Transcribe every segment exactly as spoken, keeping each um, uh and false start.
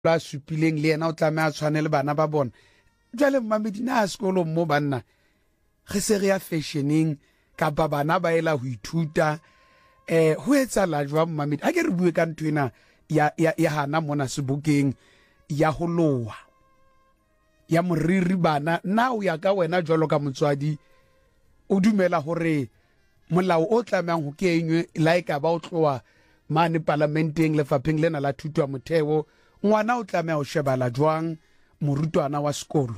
la supileng le yena o tlameha a tshwane le bana ba bona. Jwale Mmamedi na sekolo mo banna ge se re ya fashioning kapa bana ba ela ho ithuta eh ho etsa la jwa Mmamedi a ke re bue ka ntwena ya ya ya hana mona sebukeng ya ho lowa ya moriri bana na o ya ka wena jwalo ka motswadi o dumela hore molao o tlameang ho kenywe like ba o tloa mane parlamenteng le fapheng lena la thuto ya motheo ngwana o tlameha ho shebala jwang morutwana wa sekolo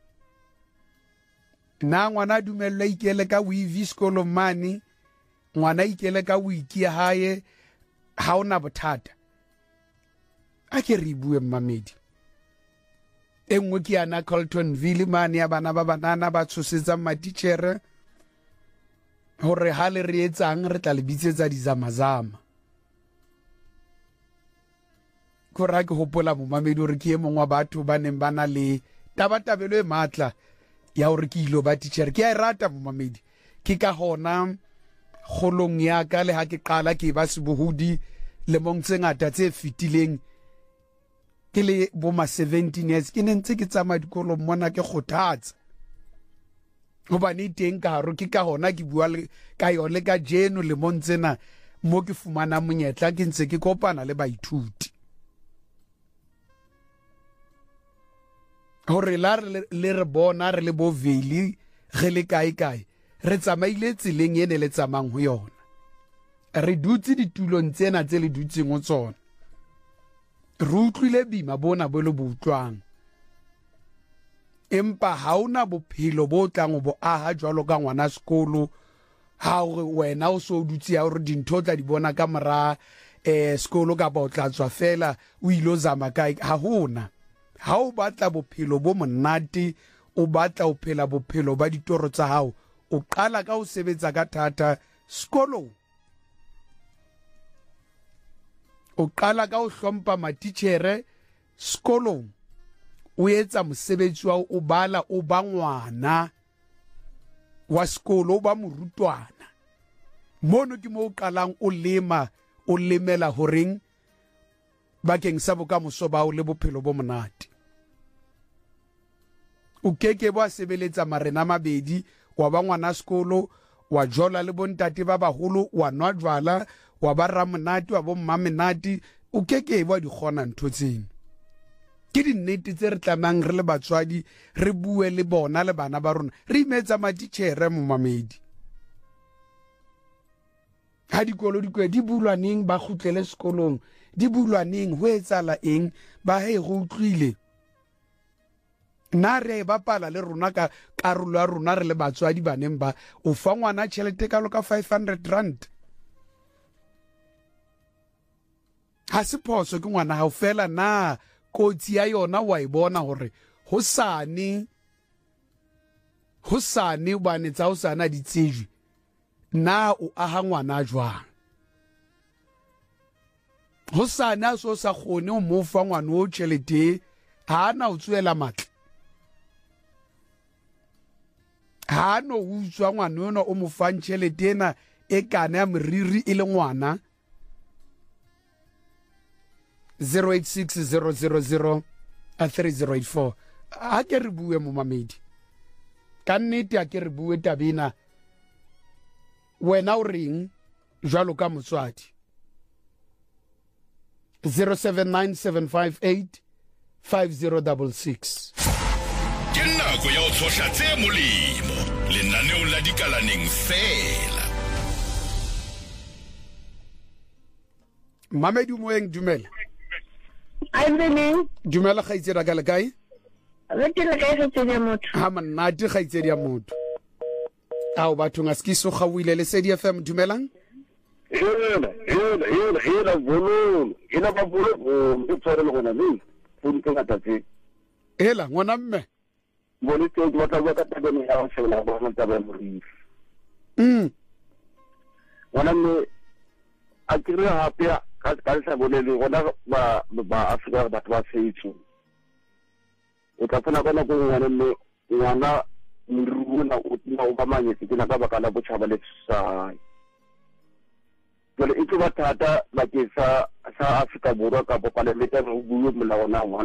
na ngwana dumella ikele ka wivi sekolo mane ngwana ikele ka wiki ya hae ha ona bothata a ke re bue Mmamedi engwe ke ana Coltonville mane ya bana ba banana ba tshosetsa matitjhere hore ha le re etsang re tla le bitsetsa dizamazama kora ke hopola Mmamedi hore ke e mongwe wa batho ba neng bana le tabatabelo e matla ya hore ke ilo ba teacher ke a rata Mmamedi ke ka hona kgolong ya ka le ha ke qala ke ba sebohudi le mong tse ngata tse fitileng ke le bo ma seventeen years ke nentse ke tsama dikolo mona ke kgothatsa hoba ni teng ka haro ke ka hona ke bua le ka yone ka jeno le montsena mo ke fumana monyetla ke ntse ke kopana le baithuti hore la le re bona re le bo veli ge le kae kae re tsamaile tseleng ene le tsamang ho yona re dutse ditulong tsena tse le dutseng ho tsona re utlwile bima bona bo le butlwang empa ha ona bophelo bo tlang bo aha jwalo ka ngwana sekolo ha o wena o so dutse ya hore dintho tla di bona ka mora eh sekolo ka ba o tla tswa fela o ilo zama kae ha hona ha o batla bophelo bo monate o batla o phela bophelo ba ditoro tsa hao o qala ka o sebetsa ka thata sekolo o qala ka o hlompha matitjhere sekolo o etsa mosebetsi wa o bala o ba ngwana wa sekolo o ba morutwana mono ke mo o qalang o lema o lemela horeng bakeng sa bokamoso ba o le bophelo bo monate o keke bo a sebeletsa marena mabedi wa ba ngwana sekolo wa jola le bontate ba baholo wa nwa jwala wa ba ramonate wa bo mmamenate o keke bo di gona ntho tseng ke di nnete tse re tlamang re le batswadi re bue le bona le bana ba rona re imetsa matitjhere Mmamedi ha dikolo dikwe di bulwaneng ba khutlele sekolong di bulwaneng ho etsala eng ba he go utlwile na re ba pala le rona ka karolo ya rona re le batswadi baneng ba o fa ngwana tšhelete ka loka five hundred rand ha se phoso ke ngwana ha o fela na kotsi ya yona wa e bona hore ho sane ho sane ba ne tsa o sana di tsejwe na o aha ngwana jwang ho sana so sa khone o mo fa ngwana o tšhelete ha na o tswela matla ha no utswa ngwana yona o mo fa tšhelete ena e kana ya moriri e le ngwana zero eight six zero zero zero three zero eight four a ke re bue Mmamedi ka nnete a ke re bue tabina wena o reng jwalo ka motswadi zero seven nine seven five eight five zero six six ke nako ya o tshosha tse molemo lenaneo la dikalaneng fela Mmamedi moeng dumela ai bene dumela khaitsela ka le kae re ke le kae se ya motho ha manate khaitsedi ya motho ao batho nga skiso khawile le Sedi F M dumelang Hela, hela, hela, hela, vololo. Hela ba vololo, o tsare le gona le. Fodi ka tatse. Hela, ngwana mme. Bone ke go tla ka tabeng ya ho shela ba ho tabeng moriri. Mm. Ngwana mme a kire hape ka ka sa bone le gona ba ba Afrika ba ba setso. O tla fana kana go ngwana mme ngwana moriri ona o tla o ba manyetse ke na ka baka la botšhaba le tsai. jwale e tlo ba thata bakeng sa sa Afrika Borwa kapa Palamente ho bue molawana